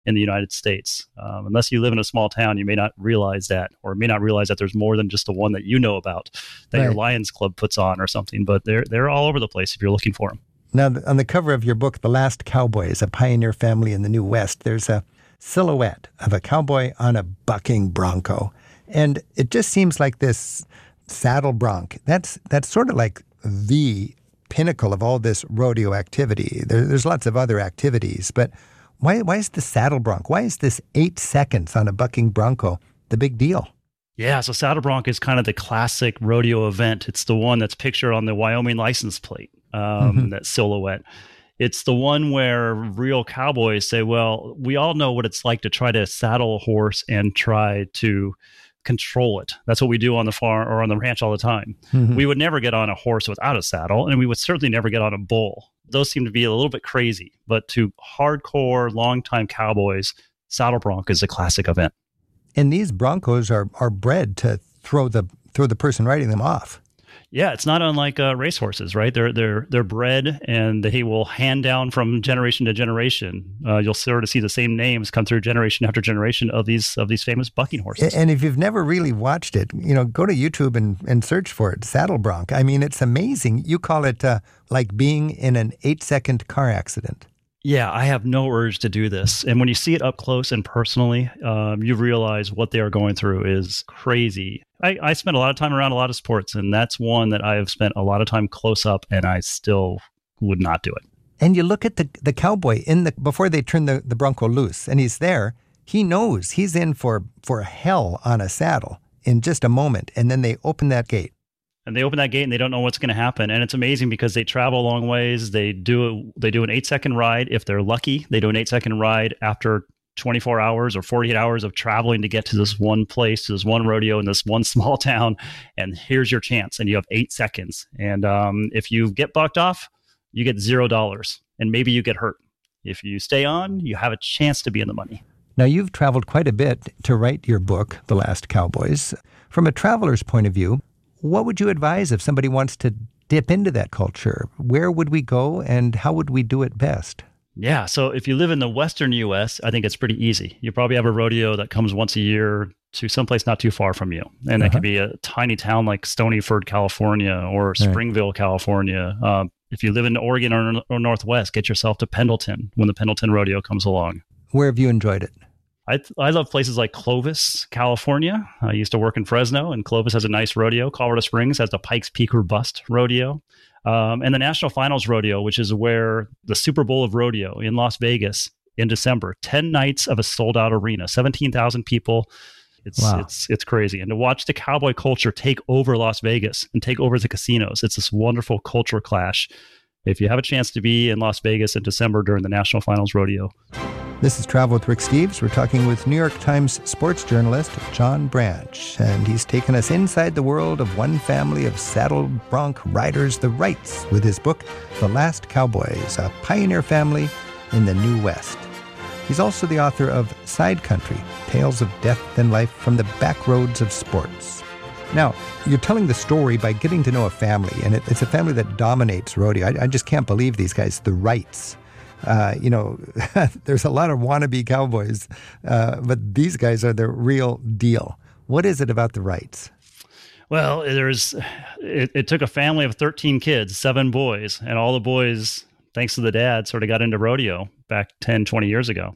in the United States. Unless you live in a small town, you may not realize that, or may not realize that there's more than just the one that you know about that Right. your Lions Club puts on or something. But they're all over the place if you're looking for them. Now, on the cover of your book, The Last Cowboys, A Pioneer Family in the New West, there's a silhouette of a cowboy on a bucking bronco. And it just seems like this saddle bronc, that's sort of like the pinnacle of all this rodeo activity. There's lots of other activities, but why is the saddle bronc? Why is this 8 seconds on a bucking bronco the big deal? Yeah, so saddle bronc is kind of the classic rodeo event. It's the one that's pictured on the Wyoming license plate, that silhouette. It's the one where real cowboys say, well, we all know what it's like to try to saddle a horse and try to control it. That's what we do on the farm or on the ranch all the time. We would never get on a horse without a saddle, and we would certainly never get on a bull. Those seem to be a little bit crazy, but to hardcore, longtime cowboys, saddle bronc is a classic event. And these broncos are bred to throw the person riding them off. Yeah, it's not unlike racehorses, right? They're bred, and they will hand down from generation to generation. You'll sort of see the same names come through generation after generation of these famous bucking horses. And if you've never really watched it, go to YouTube and search for it, saddle bronc. I mean, it's amazing. You call it like being in an 8-second car accident. Yeah, I have no urge to do this. And when you see it up close and personally, you realize what they are going through is crazy. I spent a lot of time around a lot of sports, and that's one that I have spent a lot of time close up, and I still would not do it. And you look at the cowboy before they turn the bronco loose, and he's there. He knows he's in for hell on a saddle in just a moment, and then they open that gate. And they open that gate and they don't know what's going to happen. And it's amazing because they travel a long ways. They do an 8-second ride. If they're lucky, they do an 8-second ride after 24 hours or 48 hours of traveling to get to this one place, to this one rodeo in this one small town. And here's your chance. And you have 8 seconds. And if you get bucked off, you get $0. And maybe you get hurt. If you stay on, you have a chance to be in the money. Now, you've traveled quite a bit to write your book, The Last Cowboys. From a traveler's point of view, what would you advise if somebody wants to dip into that culture? Where would we go and how would we do it best? Yeah, so if you live in the Western U.S., I think it's pretty easy. You probably have a rodeo that comes once a year to someplace not too far from you. And that could be a tiny town like Stonyford, California, or Springville, California. If you live in Oregon or Northwest, get yourself to Pendleton when the Pendleton Rodeo comes along. Where have you enjoyed it? I love places like Clovis, California. I used to work in Fresno, and Clovis has a nice rodeo. Colorado Springs has the Pikes Peak or Bust rodeo. And the National Finals Rodeo, which is where the Super Bowl of rodeo in Las Vegas in December, 10 nights of a sold-out arena, 17,000 people. It's crazy. And to watch the cowboy culture take over Las Vegas and take over the casinos, it's this wonderful culture clash. If you have a chance to be in Las Vegas in December during the National Finals Rodeo. This is Travel with Rick Steves. We're talking with New York Times sports journalist John Branch, and he's taken us inside the world of one family of saddle bronc riders, the Wrights, with his book, The Last Cowboys, a pioneer family in the New West. He's also the author of Side Country, Tales of Death and Life from the Back Roads of Sports. Now, you're telling the story by getting to know a family, and it's a family that dominates rodeo. I just can't believe these guys, the Wrights. There's a lot of wannabe cowboys, but these guys are the real deal. What is it about the Wrights? Well, it took a family of 13 kids, 7 boys, and all the boys, thanks to the dad, sort of got into rodeo back 10, 20 years ago.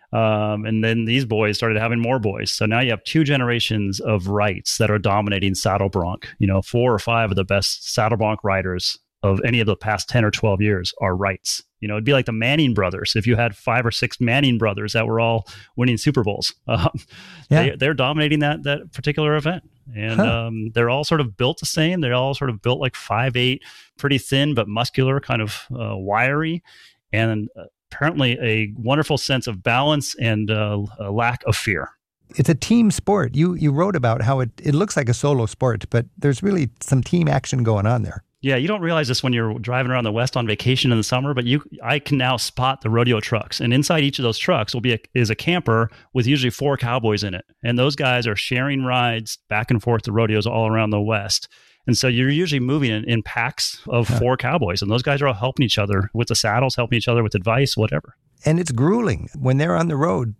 And then these boys started having more boys. So now you have 2 generations of Wrights that are dominating saddle bronc. 4 or 5 of the best saddle bronc riders of any of the past 10 or 12 years are Wrights. It'd be like the Manning brothers. If you had 5 or 6 Manning brothers that were all winning Super Bowls, they're dominating that particular event. And they're all sort of built the same. They're all sort of built like 5'8", pretty thin, but muscular, kind of wiry. And apparently a wonderful sense of balance and a lack of fear. It's a team sport. You wrote about how it looks like a solo sport, but there's really some team action going on there. Yeah, you don't realize this when you're driving around the West on vacation in the summer, but I can now spot the rodeo trucks. And inside each of those trucks is a camper with usually 4 cowboys in it. And those guys are sharing rides back and forth to rodeos all around the West. And so you're usually moving in packs of 4 cowboys. And those guys are all helping each other with the saddles, helping each other with advice, whatever. And it's grueling when they're on the road.